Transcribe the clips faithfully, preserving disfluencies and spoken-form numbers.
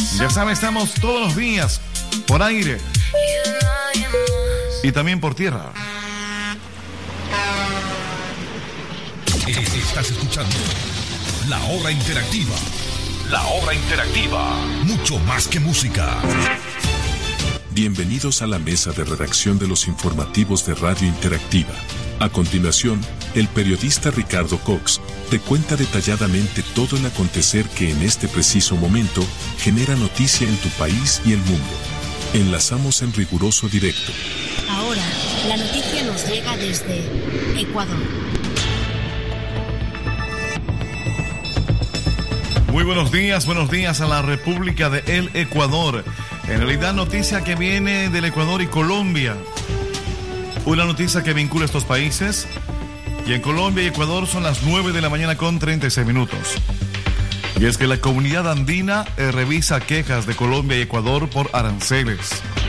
Ya saben, estamos todos los días por aire y también por tierra. Estás escuchando La Hora Interactiva. La Hora Interactiva. Mucho más que música. Bienvenidos a la mesa de redacción de los informativos de Radio Interactiva. A continuación, el periodista Ricardo Cox te cuenta detalladamente todo el acontecer que en este preciso momento genera noticia en tu país y el mundo. Enlazamos en riguroso directo. Ahora, la noticia nos llega desde Ecuador. Muy buenos días, buenos días a la República de El Ecuador. En realidad, noticia que viene del Ecuador y Colombia. Una noticia que vincula estos países. Y en Colombia y Ecuador son las nueve de la mañana con treinta y seis minutos. Y es que la comunidad andina eh, revisa quejas de Colombia y Ecuador por aranceles.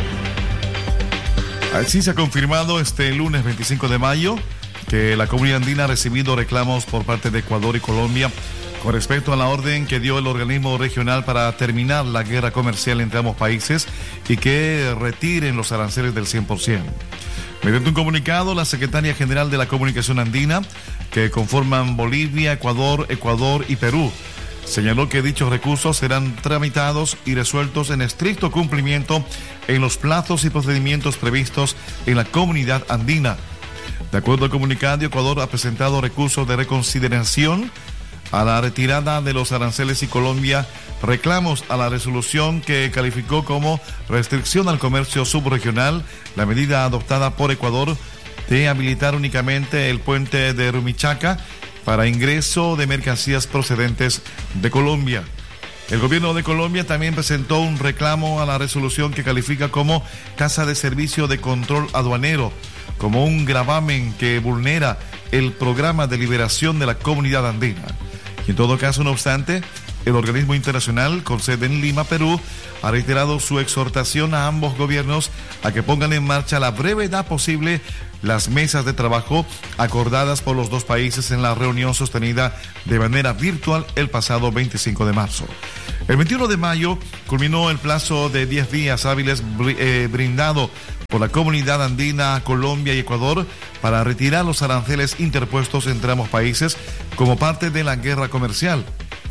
Así se ha confirmado este lunes veinticinco de mayo que la comunidad andina ha recibido reclamos por parte de Ecuador y Colombia con respecto a la orden que dio el organismo regional para terminar la guerra comercial entre ambos países y que retiren los aranceles del cien por ciento. Mediante un comunicado, la secretaria general de la Comunicación Andina, que conforman Bolivia, Ecuador, Ecuador y Perú, señaló que dichos recursos serán tramitados y resueltos en estricto cumplimiento en los plazos y procedimientos previstos en la comunidad andina. De acuerdo al comunicado, Ecuador ha presentado recursos de reconsideración a la retirada de los aranceles y Colombia reclamos a la resolución que calificó como restricción al comercio subregional la medida adoptada por Ecuador de habilitar únicamente el puente de Rumichaca para ingreso de mercancías procedentes de Colombia. El gobierno de Colombia también presentó un reclamo a la resolución que califica como tasa de servicio de control aduanero, como un gravamen que vulnera el programa de liberación de la comunidad andina. Y en todo caso, no obstante, el organismo internacional con sede en Lima, Perú, ha reiterado su exhortación a ambos gobiernos a que pongan en marcha a la brevedad posible las mesas de trabajo acordadas por los dos países en la reunión sostenida de manera virtual el pasado veinticinco de marzo. El veintiuno de mayo culminó el plazo de diez días hábiles eh, brindado por la comunidad andina a Colombia y Ecuador para retirar los aranceles interpuestos entre ambos países como parte de la guerra comercial.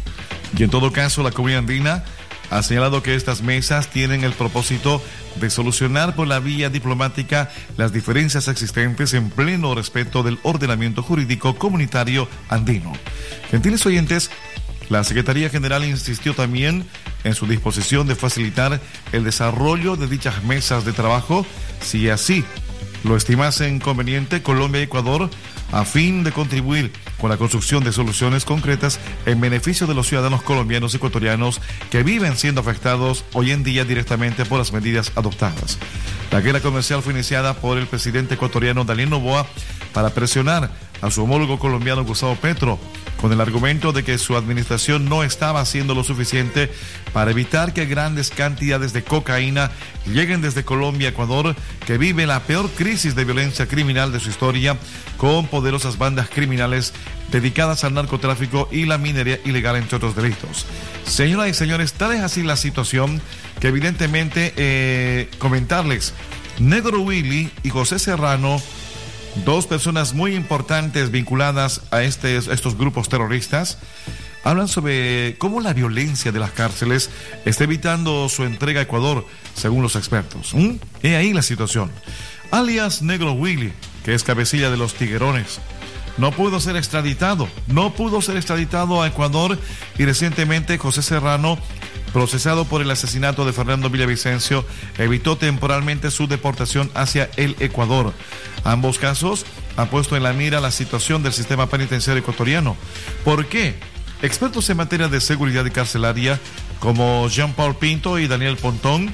Y en todo caso, la comunidad andina ha señalado que estas mesas tienen el propósito de solucionar por la vía diplomática las diferencias existentes en pleno respeto del ordenamiento jurídico comunitario andino. Gentiles oyentes, la Secretaría General insistió también en su disposición de facilitar el desarrollo de dichas mesas de trabajo, si así lo estimasen conveniente Colombia y Ecuador, a fin de contribuir con la construcción de soluciones concretas en beneficio de los ciudadanos colombianos y ecuatorianos que viven siendo afectados hoy en día directamente por las medidas adoptadas. La guerra comercial fue iniciada por el presidente ecuatoriano Daniel Noboa para presionar a su homólogo colombiano Gustavo Petro, con el argumento de que su administración no estaba haciendo lo suficiente para evitar que grandes cantidades de cocaína lleguen desde Colombia a Ecuador, que vive la peor crisis de violencia criminal de su historia, con poderosas bandas criminales dedicadas al narcotráfico y la minería ilegal, entre otros delitos. Señoras y señores, tal es así la situación que evidentemente eh, comentarles, Negro Willy y José Serrano, dos personas muy importantes vinculadas a este, estos grupos terroristas, hablan sobre cómo la violencia de las cárceles está evitando su entrega a Ecuador, según los expertos. ¿Mm? He ahí la situación. Alias Negro Willy, que es cabecilla de los Tiguerones, no pudo ser extraditado, no pudo ser extraditado a Ecuador, y recientemente José Serrano, procesado por el asesinato de Fernando Villavicencio, evitó temporalmente su deportación hacia el Ecuador. Ambos casos han puesto en la mira la situación del sistema penitenciario ecuatoriano. ¿Por qué? Expertos en materia de seguridad y carcelaria como Jean-Paul Pinto y Daniel Pontón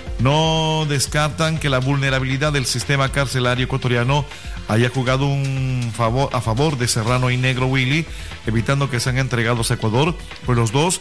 no descartan que la vulnerabilidad del sistema carcelario ecuatoriano haya jugado un favor a favor de Serrano y Negro Willy, evitando que sean entregados a Ecuador, pues los dos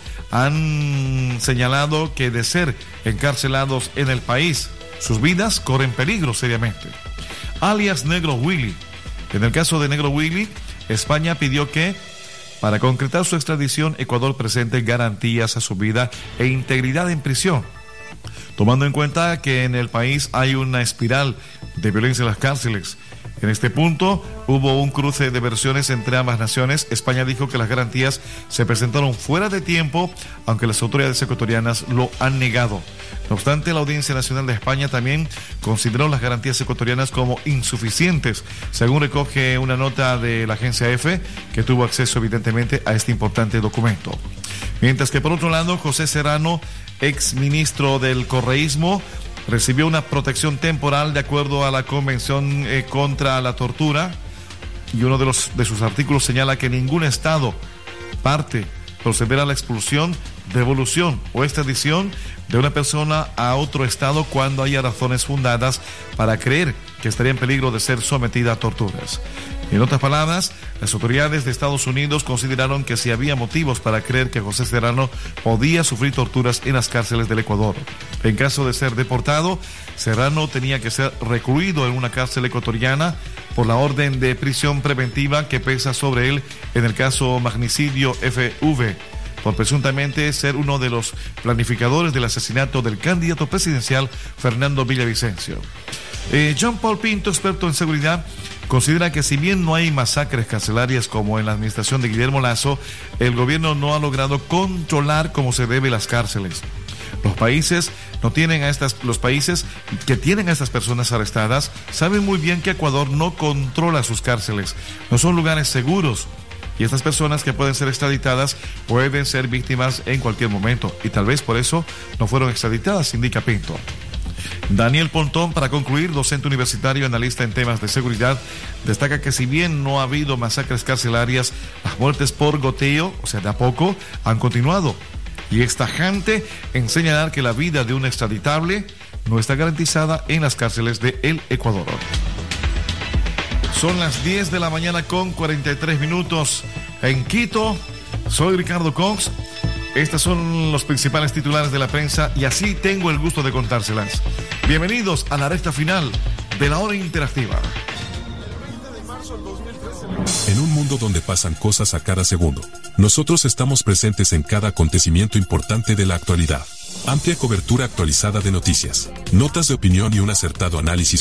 han señalado que de ser encarcelados en el país, sus vidas corren peligro seriamente. Alias Negro Willy. En el caso de Negro Willy, España pidió que Para concretar su extradición, Ecuador presente garantías a su vida e integridad en prisión, tomando en cuenta que en el país hay una espiral de violencia en las cárceles. En este punto hubo un cruce de versiones entre ambas naciones. España dijo que las garantías se presentaron fuera de tiempo, aunque las autoridades ecuatorianas lo han negado. No obstante, la Audiencia Nacional de España también consideró las garantías ecuatorianas como insuficientes, según recoge una nota de la agencia EFE, que tuvo acceso evidentemente a este importante documento. Mientras que por otro lado, José Serrano, ex ministro del correísmo, recibió una protección temporal de acuerdo a la Convención eh, contra la Tortura, y uno de, los, de sus artículos señala que ningún Estado parte procederá a la expulsión, devolución o extradición de una persona a otro Estado cuando haya razones fundadas para creer que estaría en peligro de ser sometida a torturas. En otras palabras, las autoridades de Estados Unidos consideraron que si había motivos para creer que José Serrano podía sufrir torturas en las cárceles del Ecuador. En caso de ser deportado, Serrano tenía que ser recluido en una cárcel ecuatoriana por la orden de prisión preventiva que pesa sobre él en el caso Magnicidio F V, por presuntamente ser uno de los planificadores del asesinato del candidato presidencial Fernando Villavicencio. Eh, John Paul Pinto, experto en seguridad, considera que si bien no hay masacres carcelarias como en la administración de Guillermo Lasso, el gobierno no ha logrado controlar como se debe las cárceles. Los países no tienen a estas, los países que tienen a estas personas arrestadas saben muy bien que Ecuador no controla sus cárceles, no son lugares seguros. Y estas personas que pueden ser extraditadas pueden ser víctimas en cualquier momento, y tal vez por eso no fueron extraditadas, indica Pinto. Daniel Pontón, para concluir, docente universitario, analista en temas de seguridad, destaca que si bien no ha habido masacres carcelarias, las muertes por goteo, o sea, de a poco, han continuado. Y es tajante en señalar que la vida de un extraditable no está garantizada en las cárceles de El Ecuador. Son las diez de la mañana con cuarenta y tres minutos en Quito. Soy Ricardo Cox. Estos son los principales titulares de la prensa y así tengo el gusto de contárselas. Bienvenidos a la recta final de la hora interactiva. En un mundo donde pasan cosas a cada segundo, nosotros estamos presentes en cada acontecimiento importante de la actualidad. Amplia cobertura actualizada de noticias, notas de opinión y un acertado análisis